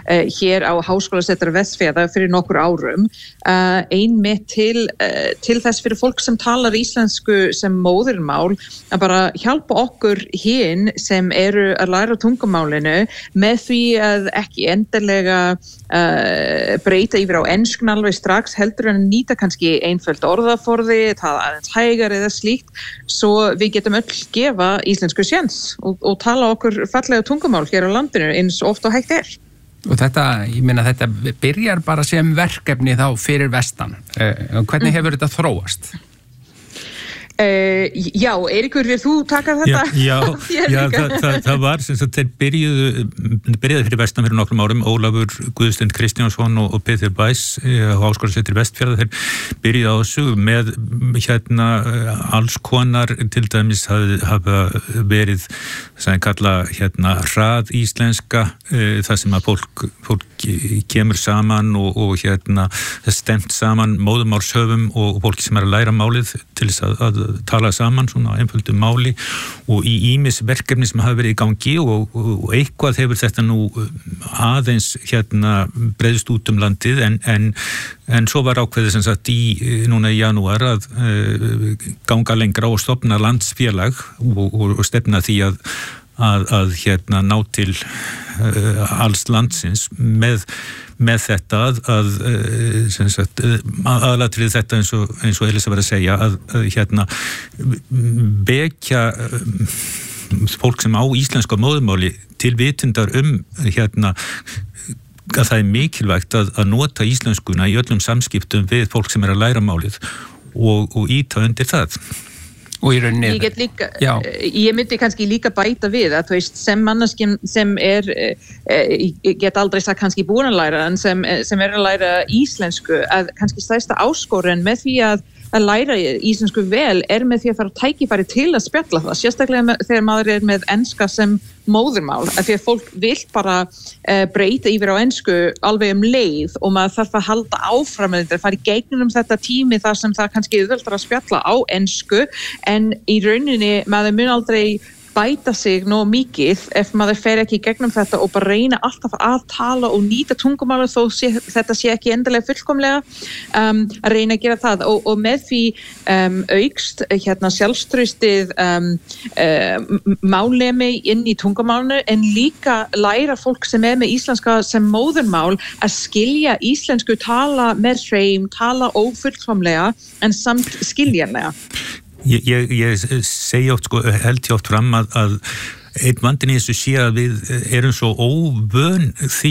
hér á Háskólasetur Vestfjarða fyrir nokkur árum einmitt til þess fyrir fólk sem talar íslensku sem móðurmál að bara hjálpa okkur hinn sem eru að læra tungumálinu með því að ekki endilega breyta yfir á enskun alveg strax heldur en nýta kannski einföld orðaforði, tala aðeins hægar eða slíkt, svo við getum öll gefa íslensku séns og tala okkur fallega tungumál hér á landinu eins og oft og hægt Og þetta byrjar bara sem verkefni þá fyrir vestan. Hvernig hefur þetta þróast? Já, Eiríkur, vil þú taka þetta? Það var sem sagt, þeir byrjuðu fyrir vestan fyrir nokkrum árum, Ólafur Guðsteinn Kristjánsson og Peter Bæs á Háskólasetur Vestfjarða, þeir byrjuðu á þessu með alls konar, til dæmis hafa verið sem kalla hrað íslenska, það sem að fólk kemur saman og stemt saman móðumálshöfum og fólki sem að læra málið til þess að tala saman svona einföldu máli og í ýmis verkefni sem hafa verið í gangi og eitthvað hefur þetta nú aðeins breiðst út landið en svo var ákveðið sem sagt núna í janúar að ganga lengra og stofna landsfélag og stefna því að ná til alls landsins með þetta aðalatrið þetta eins og Elisa var að segja að vekja fólk sem á íslenska móðurmáli til vitundar að það er mikilvægt að nota íslenskuna í öllum samskiptum við fólk sem að læra málið og íta undir það. Og í rauninni ég myndi kannski líka bæta við að þú veist sem manneskjum sem ég get aldrei sagt kannski búin að læra en sem að læra íslensku að kannski stærsta áskorun með því að læra íslensku vel með því að fara tækifæri til að spjalla það, sérstaklega þegar maður með enska sem móðurmál, af því að fólk vill bara breyta yfir á ensku alveg leið og maður þarf að halda áfram með þetta, fara í gegnum þetta tími þar sem það kannski auðveldar að spjalla á ensku en í rauninni maður mun aldrei bæta sig nóg mikið ef maður fer ekki gegnum þetta og bara reyna alltaf að tala og nýta tungumálið þó þetta sé ekki endilega fullkomlega að reyna að gera það og með því aukst sjálfstraustið málnemi inn í tungumálinu en líka læra fólk sem með íslenska sem móðurmál að skilja íslensku tala með hreim, tala ófullkomlega en samt skiljanlega. Ég segi oft, held ég oft fram að einn vandinn í þessu sé að við erum svo óvön því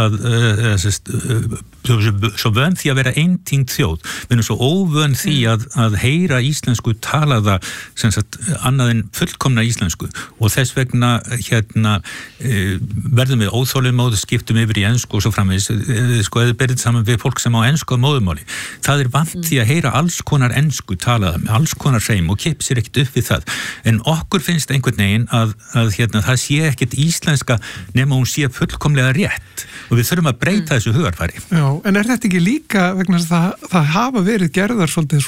svo vön því að vera eintyngd þjóð. Við erum svo óvön því að heyra íslensku talaða sem sagt annað en fullkomna íslensku og þess vegna verðum við óþolinmóð skiptum yfir í ensku og svo framvegis eða berið saman við fólk sem á ensku á móðurmáli. Það er vant því að heyra alls konar ensku talaða með alls konar hreim og kippa sér ekkert upp við það. En okkur finnst einhvern veginn að það sé ekkert íslenska nema hún sé fullkomlega rétt og við þurfum að breyta þessu hugarfari. Já, en er þetta ekki líka vegna þess að það hafa verið gerðar svolítið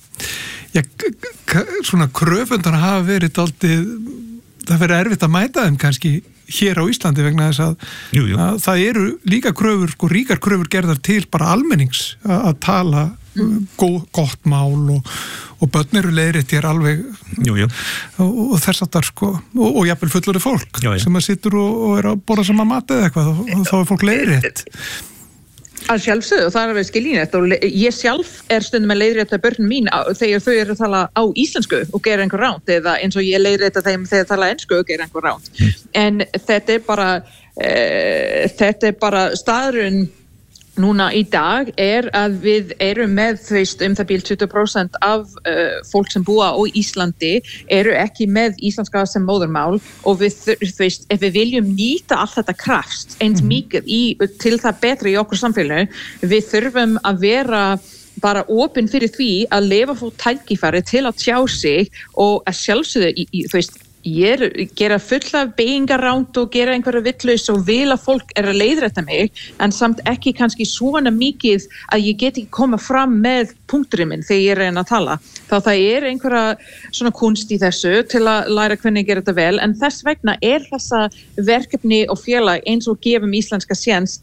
svona kröfundar hafa verið dálítið, það verið erfitt að mæta þeim kannski hér á Íslandi vegna þess að það eru líka kröfur, ríkar kröfur gerðar til bara almennings að tala gott mál og börn eru leiðrétt hér alveg og þess að og jafnvel fullorðið fólk sem að sittur og er að borða sama mat eða eitthvað og þá er fólk leiðrétt. Að sjálfsögðu og það er alveg skiljinett og ég sjálf stundum að leiðrétta börnin mín þegar þau eru að tala á íslensku og gera einhver ránt eða eins og ég leiðrétta þeim þegar tala ensku og gera einhver ránt. En þetta er bara staðurinn núna í dag að við erum með það bíl 20% af fólk sem búa á Íslandi eru ekki með íslenska sem móðurmál og ef við viljum nýta allt þetta kraft eins mikið til það betra í okkur samfélagi, við þurfum að vera bara opin fyrir því að lifa fólk tækifæri til að tjá sig og að sjálfsögðu, ég gera full af beigingaránt og gera einhverja vitlaus og vil að fólk að leiðrétta mig en samt ekki kannski svona mikið að ég get ekki koma fram með punkturinn minn þegar ég reyna að tala. Þá það er einhverja svona kunst í þessu til að læra hvernig gera þetta vel en þess vegna þessa verkefni og félag eins og gefum íslenska séns